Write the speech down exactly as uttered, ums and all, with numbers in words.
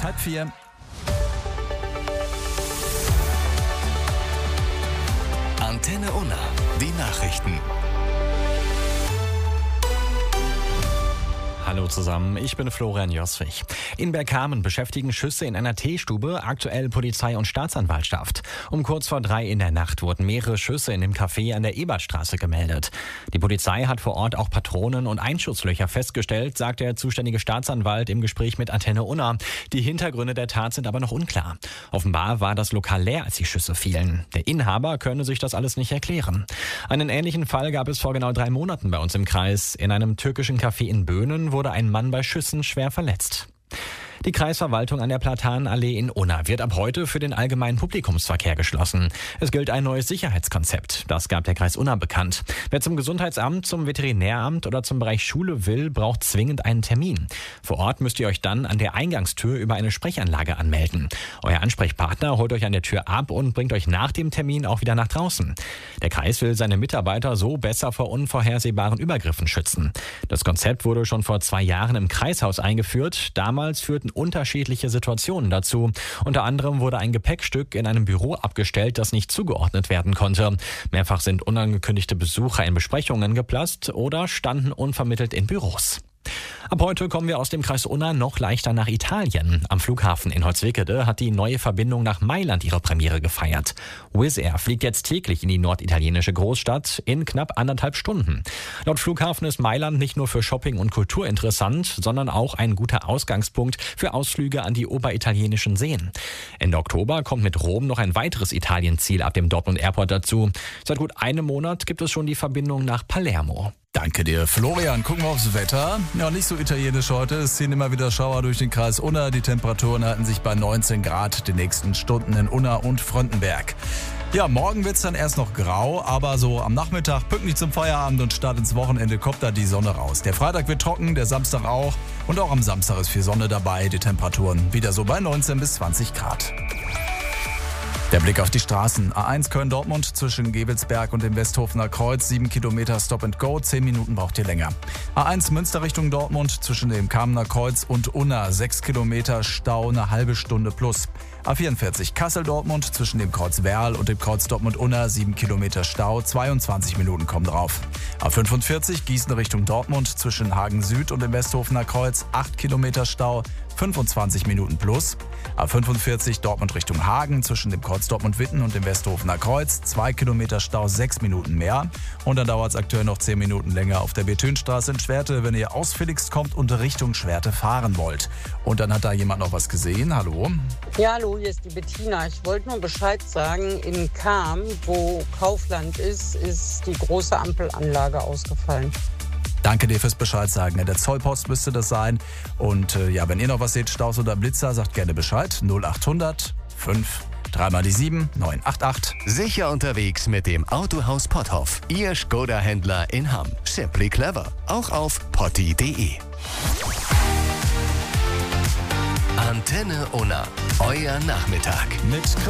erreicht halb vier. Antenne Unna, die Nachrichten. Hallo zusammen, ich bin Florian Joswig. In Bergkamen beschäftigen Schüsse in einer Teestube aktuell Polizei und Staatsanwaltschaft. Um kurz vor drei in der Nacht wurden mehrere Schüsse in dem Café an der Ebertstraße gemeldet. Die Polizei hat vor Ort auch Patronen und Einschusslöcher festgestellt, sagt der zuständige Staatsanwalt im Gespräch mit Antenne Unna. Die Hintergründe der Tat sind aber noch unklar. Offenbar war das Lokal leer, als die Schüsse fielen. Der Inhaber könne sich das alles nicht erklären. Einen ähnlichen Fall gab es vor genau drei Monaten bei uns im Kreis. In einem türkischen Café in Böhnen wurde ein Mann bei Schüssen schwer verletzt. Die Kreisverwaltung an der Platanenallee in Unna wird ab heute für den allgemeinen Publikumsverkehr geschlossen. Es gilt ein neues Sicherheitskonzept. Das gab der Kreis Unna bekannt. Wer zum Gesundheitsamt, zum Veterinäramt oder zum Bereich Schule will, braucht zwingend einen Termin. Vor Ort müsst ihr euch dann an der Eingangstür über eine Sprechanlage anmelden. Euer Ansprechpartner holt euch an der Tür ab und bringt euch nach dem Termin auch wieder nach draußen. Der Kreis will seine Mitarbeiter so besser vor unvorhersehbaren Übergriffen schützen. Das Konzept wurde schon vor zwei Jahren im Kreishaus eingeführt. Damals führten unterschiedliche Situationen dazu. Unter anderem wurde ein Gepäckstück in einem Büro abgestellt, das nicht zugeordnet werden konnte. Mehrfach sind unangekündigte Besucher in Besprechungen geplatzt oder standen unvermittelt in Büros. Ab heute kommen wir aus dem Kreis Unna noch leichter nach Italien. Am Flughafen in Holzwickede hat die neue Verbindung nach Mailand ihre Premiere gefeiert. Wizz Air fliegt jetzt täglich in die norditalienische Großstadt in knapp anderthalb Stunden. Laut Flughafen ist Mailand nicht nur für Shopping und Kultur interessant, sondern auch ein guter Ausgangspunkt für Ausflüge an die oberitalienischen Seen. Ende Oktober kommt mit Rom noch ein weiteres Italienziel ab dem Dortmund Airport dazu. Seit gut einem Monat gibt es schon die Verbindung nach Palermo. Danke dir, Florian. Gucken wir aufs Wetter. Ja, nicht so italienisch heute. Es ziehen immer wieder Schauer durch den Kreis Unna. Die Temperaturen halten sich bei neunzehn Grad die nächsten Stunden in Unna und Fröndenberg. Ja, morgen wird's dann erst noch grau, aber so am Nachmittag, pünktlich zum Feierabend und Start ins Wochenende, kommt da die Sonne raus. Der Freitag wird trocken, der Samstag auch. Und auch am Samstag ist viel Sonne dabei. Die Temperaturen wieder so bei neunzehn bis zwanzig Grad. Der Blick auf die Straßen. A eins Köln-Dortmund zwischen Gevelsberg und dem Westhofener Kreuz. sieben Kilometer Stop and Go. zehn Minuten braucht ihr länger. A eins Münster Richtung Dortmund zwischen dem Kamener Kreuz und Unna. sechs Kilometer Stau, eine halbe Stunde plus. A vierundvierzig Kassel-Dortmund zwischen dem Kreuz Werl und dem Kreuz Dortmund-Unna. sieben Kilometer Stau, zweiundzwanzig Minuten kommen drauf. A fünfundvierzig Gießen Richtung Dortmund zwischen Hagen Süd und dem Westhofener Kreuz. acht Kilometer Stau, fünfundzwanzig Minuten plus. A fünfundvierzig Dortmund Richtung Hagen zwischen dem Kreuz Dortmund-Witten und dem Westhofener Kreuz. zwei Kilometer Stau, sechs Minuten mehr. Und dann dauert es aktuell noch zehn Minuten länger auf der Bethünstraße in Schwerte, wenn ihr aus Felix kommt und Richtung Schwerte fahren wollt. Und dann hat da jemand noch was gesehen. Hallo? Ja, hallo, hier ist die Bettina. Ich wollte nur Bescheid sagen, in Cham, wo Kaufland ist, ist die große Ampelanlage ausgefallen. Danke dir fürs Bescheid sagen. Der Zollpost müsste das sein. Und äh, ja, wenn ihr noch was seht, Staus oder Blitzer, sagt gerne Bescheid. null achthundert fünf drei mal die sieben neun acht acht. Sicher unterwegs mit dem Autohaus Potthoff. Ihr Skoda-Händler in Hamm. Simply clever. Auch auf potti punkt de. Antenne Unna. Euer Nachmittag. Mit